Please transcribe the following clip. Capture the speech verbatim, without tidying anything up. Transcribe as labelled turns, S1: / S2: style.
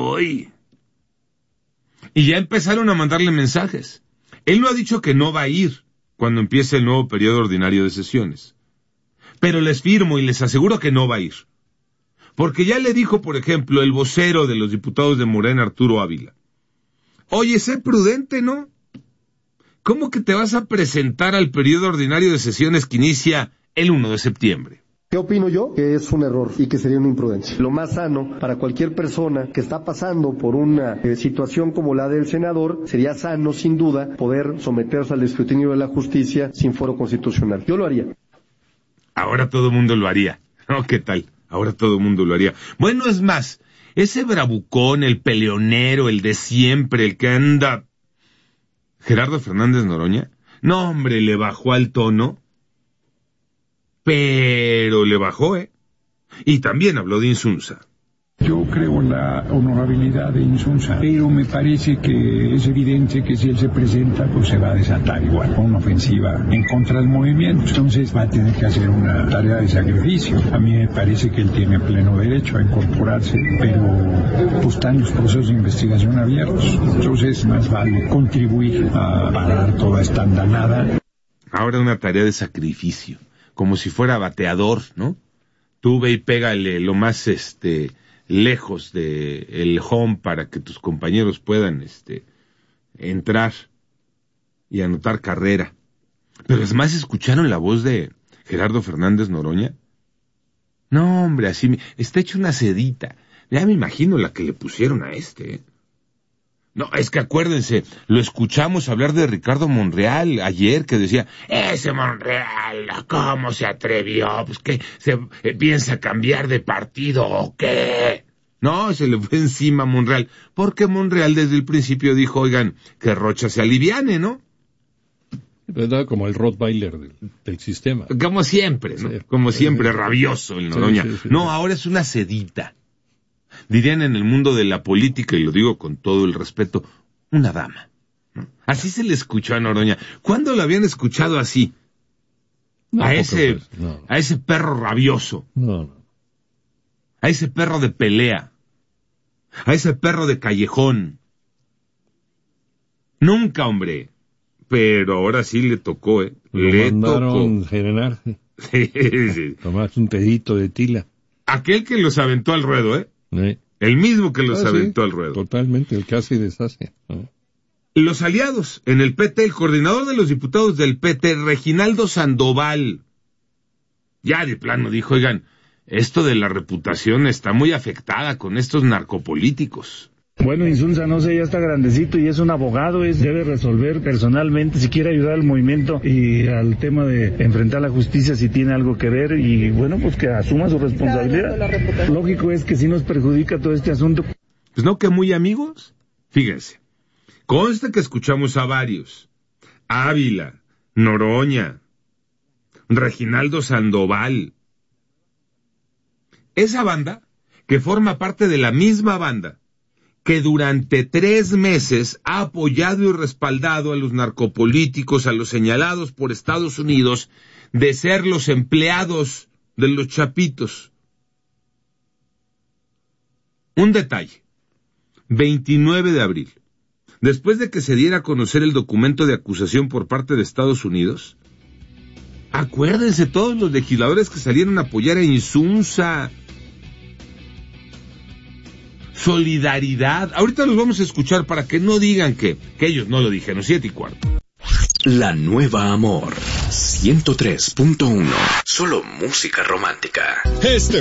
S1: voy. Y ya empezaron a mandarle mensajes. Él no ha dicho que no va a ir cuando empiece el nuevo periodo ordinario de sesiones. Pero les firmo y les aseguro que no va a ir. Porque ya le dijo, por ejemplo, el vocero de los diputados de Morena, Arturo Ávila. Oye, sé prudente, ¿no? ¿Cómo que te vas a presentar al periodo ordinario de sesiones que inicia el primero de septiembre?
S2: ¿Qué opino yo? Que es un error y que sería una imprudencia. Lo más sano para cualquier persona que está pasando por una eh, situación como la del senador, sería sano, sin duda, poder someterse al escrutinio de la justicia sin foro constitucional. Yo lo haría.
S1: Ahora todo el mundo lo haría. ¿No? ¿Qué tal? Ahora todo el mundo lo haría. Bueno, es más, ese bravucón, el peleonero, el de siempre, el que anda... Gerardo Fernández Noroña, no hombre, le bajó al tono, pero le bajó, ¿eh? Y también habló de Insunza.
S3: Yo creo en la honorabilidad de Insunza, pero me parece que es evidente que si él se presenta, pues se va a desatar igual, con una ofensiva en contra del movimiento. Entonces va a tener que hacer una tarea de sacrificio. A mí me parece que él tiene pleno derecho a incorporarse, pero pues están los procesos de investigación abiertos. Entonces más vale contribuir a parar toda esta andanada.
S1: Ahora una tarea de sacrificio, como si fuera bateador, ¿no? Tú ve y pégale lo más, este... lejos de el home para que tus compañeros puedan este entrar y anotar carrera. Pero además escucharon la voz de Gerardo Fernández Noroña. No, hombre, así me, está hecho una sedita. Ya me imagino la que le pusieron a este. ¿eh? No, es que acuérdense, lo escuchamos hablar de Ricardo Monreal ayer, que decía, ese Monreal, ¿cómo se atrevió? Pues que se eh, piensa cambiar de partido o qué. No, se le fue encima a Monreal, porque Monreal desde el principio dijo, oigan, que Rocha se aliviane, ¿no?
S4: ¿Verdad? Como el Rottweiler del, del sistema.
S1: Como siempre, ¿no? Sí, Como siempre, sí, rabioso el Noroña. Sí, sí, sí, no, sí. Ahora es una sedita. Dirían en el mundo de la política, y lo digo con todo el respeto, una dama. ¿no? Así se le escuchó a Noroña. ¿Cuándo lo habían escuchado así? No, a ese, pues, no. a ese perro rabioso.
S4: No, no.
S1: A ese perro de pelea. A ese perro de callejón. Nunca, hombre. Pero ahora sí le tocó, ¿eh?
S4: Lo
S1: le
S4: mandaron
S1: tocó.
S4: Generar.
S1: Sí, sí.
S4: Tomás un pedito de tila.
S1: Aquel que los aventó al ruedo, ¿eh?
S4: Sí.
S1: El mismo que los ah, aventó
S4: sí,
S1: al ruedo.
S4: Totalmente, el que hace y deshace. ¿no?
S1: Los aliados en el P T, el coordinador de los diputados del P T, Reginaldo Sandoval, ya de plano dijo, oigan, esto de la reputación está muy afectada con estos narcopolíticos.
S5: Bueno, Insunza, no sé, ya está grandecito y es un abogado, es, debe resolver personalmente si quiere ayudar al movimiento y al tema de enfrentar la justicia si tiene algo que ver y bueno, pues que asuma su responsabilidad. Lógico es que si nos perjudica todo este asunto.
S1: Pues no que muy amigos. Fíjense, consta que escuchamos a varios. Ávila, Noroña, Reginaldo Sandoval. Esa banda, que forma parte de la misma banda, que durante tres meses ha apoyado y respaldado a los narcopolíticos, a los señalados por Estados Unidos de ser los empleados de los chapitos. Un detalle, veintinueve de abril, después de que se diera a conocer el documento de acusación por parte de Estados Unidos, acuérdense todos los legisladores que salieron a apoyar a Insunza. Solidaridad. Ahorita los vamos a escuchar para que no digan que, que ellos no lo dijeron. Siete y cuarto.
S6: La Nueva Amor ciento tres punto uno. Solo música romántica. Este